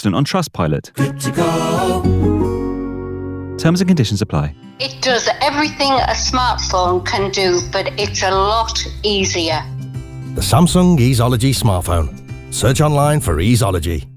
excellent on Trustpilot. Good to go. Terms and conditions apply. It does everything a smartphone can do, but it's a lot easier. The Samsung Easeology smartphone. Search online for Easeology.